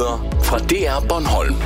Nyheder fra DR Bornholm.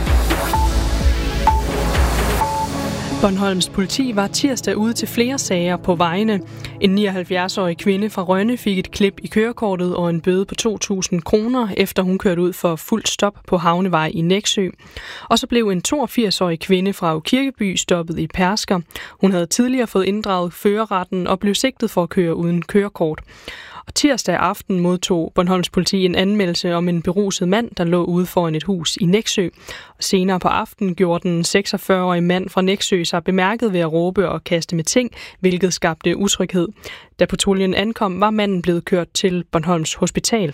Bornholms politi var tirsdag ude til flere sager på vejene. En 79-årig kvinde fra Rønne fik et klip i kørekortet og en bøde på 2.000 kroner, efter hun kørte ud for fuld stop på Havnevej i Nexø. Og så blev en 82-årig kvinde fra Aakirkeby stoppet i Persker. Hun havde tidligere fået inddraget førerretten og blev sigtet for at køre uden kørekort. Og tirsdag aften modtog Bornholms politi en anmeldelse om en beruset mand, der lå ude foran et hus i Nexø. Og senere på aftenen gjorde den 46-årige mand fra Nexø sig bemærket ved at råbe og kaste med ting, hvilket skabte utryghed. Da patruljen ankom, var manden blevet kørt til Bornholms Hospital.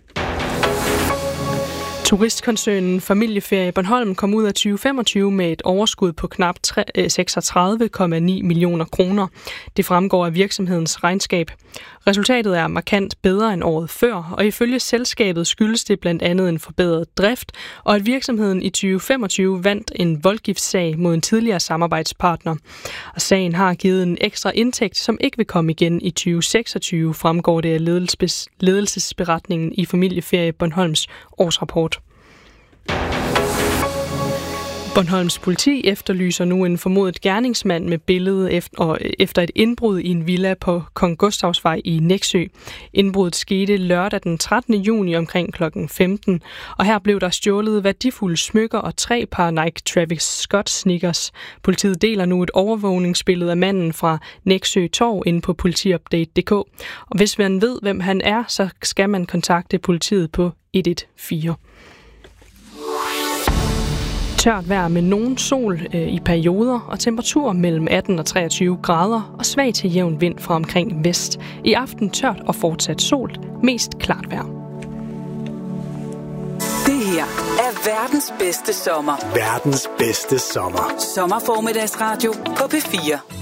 Turistkoncernen Familieferie Bornholm kom ud af 2025 med et overskud på knap 36,9 millioner kroner. Det fremgår af virksomhedens regnskab. Resultatet er markant bedre end året før, og ifølge selskabet skyldes det blandt andet en forbedret drift, og at virksomheden i 2025 vandt en voldgiftssag mod en tidligere samarbejdspartner. Og sagen har givet en ekstra indtægt, som ikke vil komme igen i 2026, fremgår det af ledelsesberetningen i Familieferie Bornholms årsrapport. Bornholms politi efterlyser nu en formodet gerningsmand med billede efter et indbrud i en villa på Kong Gustavsvej i Nexø. Indbruddet skete lørdag den 13. juni omkring kl. 15, og her blev der stjålet værdifulde smykker og 3 par Nike Travis Scott sneakers. Politiet deler nu et overvågningsbillede af manden fra Nexø Torv inde på politiupdate.dk. Og hvis man ved, hvem han er, så skal man kontakte politiet på 114. Tørt vejr med nogen sol i perioder og temperaturer mellem 18 og 23 grader og svag til jævn vind fra omkring vest. I aften tørt og fortsat sol, mest klart vejr. Det her er verdens bedste sommer. Verdens bedste sommer. Sommerformiddagsradio på P4.